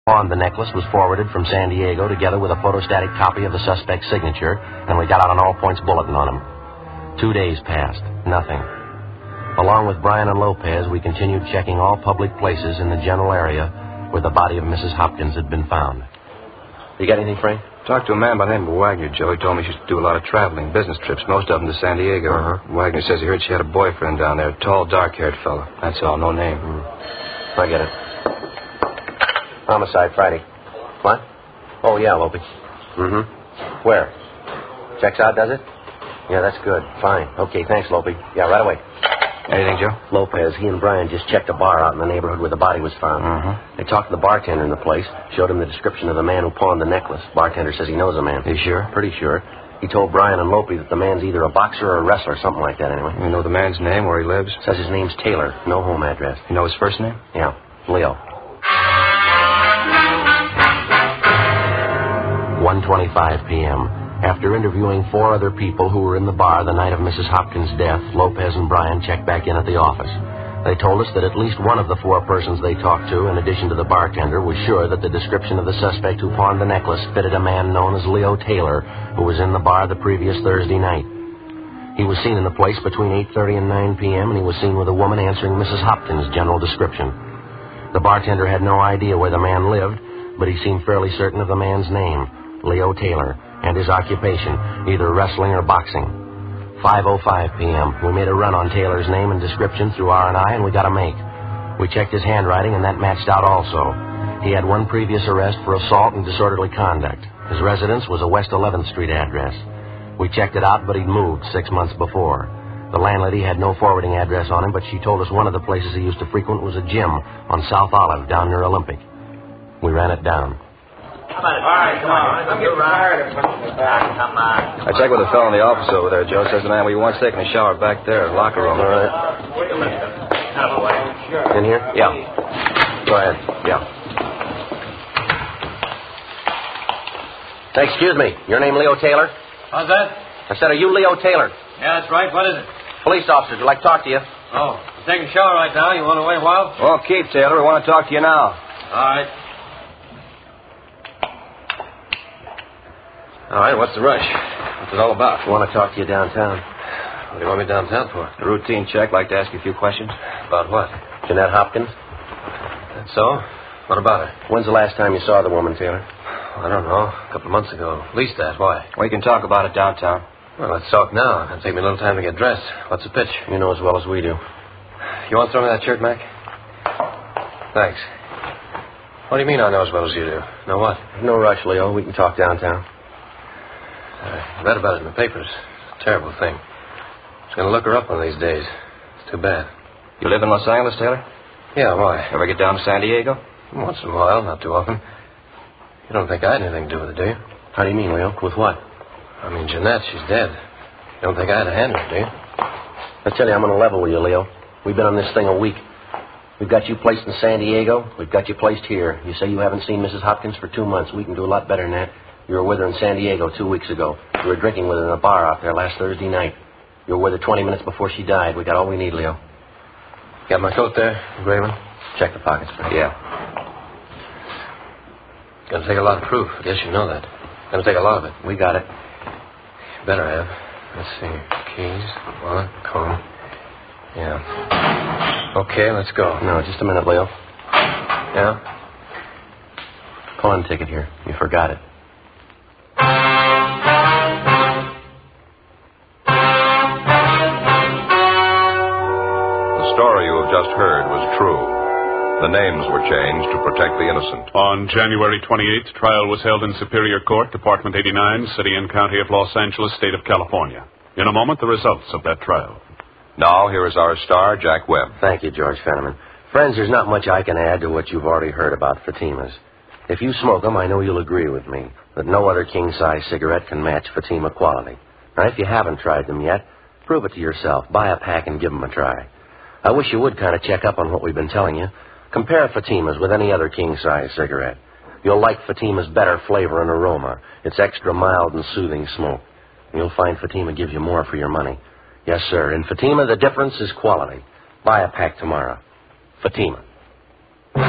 pawned the necklace was forwarded from San Diego together with a photostatic copy of the suspect's signature, and we got out an all-points bulletin on him. 2 days passed. Nothing. Along with Bryan and Lopez, we continued checking all public places in the general area where the body of Mrs. Hopkins had been found. You got anything, Frank? Talked to a man by the name of Wagner, Joe. He told me she used to do a lot of traveling, business trips, most of them to San Diego. Wagner says he heard she had a boyfriend down there, a tall, dark-haired fella. That's all, no name. I get it. Homicide Friday. What? Oh, yeah, Lopey. Where? Checks out, does it? Yeah, that's good. Fine. Okay, thanks, Lopey. Yeah, right away. Anything, Joe? Lopez, he and Bryan just checked a bar out in the neighborhood where the body was found. They talked to the bartender in the place, showed him the description of the man who pawned the necklace. Bartender says he knows the man. You sure? Pretty sure. He told Bryan and Lopey that the man's either a boxer or a wrestler, something like that anyway. You know the man's name, where he lives? Says his name's Taylor. No home address. You know his first name? Yeah, Leo. 1:25 p.m. After interviewing 4 other people who were in the bar the night of Mrs. Hopkins' death, Lopez and Bryan checked back in at the office. They told us that at least one of the 4 persons they talked to, in addition to the bartender, was sure that the description of the suspect who pawned the necklace fitted a man known as Leo Taylor, who was in the bar the previous Thursday night. He was seen in the place between 8:30 and 9 p.m., and he was seen with a woman answering Mrs. Hopkins' general description. The bartender had no idea where the man lived, but he seemed fairly certain of the man's name, Leo Taylor, and his occupation, either wrestling or boxing. 5:05 p.m., we made a run on Taylor's name and description through R&I, and we got a make. We checked his handwriting, and that matched out also. He had 1 previous arrest for assault and disorderly conduct. His residence was a West 11th Street address. We checked it out, but he'd moved 6 months before. The landlady had no forwarding address on him, but she told us one of the places he used to frequent was a gym on South Olive down near Olympic. We ran it down. All right, come on. I'm getting tired of come on. I checked with a fellow in the office over there, Joe. Says the man we once taking a shower back there, locker room. All right. In here? Yeah. Go ahead. Yeah. Hey, excuse me. Your name Leo Taylor? How's that? I said, are you Leo Taylor? Yeah, that's right. What is it? Police officers would like to talk to you. Oh, I'm taking a shower right now. You want to wait a while? Well, keep, Taylor. We want to talk to you now. All right. All right, what's the rush? What's it all about? I want to talk to you downtown. What do you want me downtown for? A routine check. Like to ask you a few questions. About what? Jeanette Hopkins? That's so? What about her? When's the last time you saw the woman, Taylor? I don't know. A couple of months ago. At least that. Why? We can talk about it downtown. Well, let's talk now. It'll take me a little time to get dressed. What's the pitch? You know as well as we do. You want to throw me that shirt, Mac? Thanks. What do you mean I know as well as you do? Know what? No rush, Leo. We can talk downtown. I read about it in the papers. It's a terrible thing. I was going to look her up one of these days. It's too bad. You live in Los Angeles, Taylor? Yeah, why? Ever get down to San Diego? Once in a while, not too often. You don't think I had anything to do with it, do you? How do you mean, Leo? With what? I mean, Jeanette, she's dead. You don't think I had a hand in it, do you? I tell you, I'm on a level with you, Leo. We've been on this thing a week. We've got you placed in San Diego. We've got you placed here. You say you haven't seen Mrs. Hopkins for 2 months. We can do a lot better than that. You were with her in San Diego 2 weeks ago. You were drinking with her in a bar out there last Thursday night. You were with her 20 minutes before she died. We got all we need, Leo. Got my coat there, Grayman? Check the pockets, Frank. Yeah. Gonna take a lot of proof. I guess you know that. Gonna take a lot of it. We got it. Better have. Let's see. Keys, wallet, comb. Yeah. Okay, let's go. No, just a minute, Leo. Yeah? Pawn ticket here. You forgot it. The story you have just heard was true. The names were changed to protect the innocent. On January 28th, trial was held in Superior Court, Department 89, City and County of Los Angeles, State of California. In a moment, the results of that trial. Now, here is our star, Jack Webb. Thank you, George Fenneman. Friends, there's not much I can add to what you've already heard about Fatima's. If you smoke them, I know you'll agree with me that no other king-size cigarette can match Fatima quality. Now, if you haven't tried them yet, prove it to yourself. Buy a pack and give them a try. I wish you would kind of check up on what we've been telling you. Compare Fatima's with any other king-size cigarette. You'll like Fatima's better flavor and aroma. It's extra mild and soothing smoke. You'll find Fatima gives you more for your money. Yes, sir. In Fatima, the difference is quality. Buy a pack tomorrow. Fatima.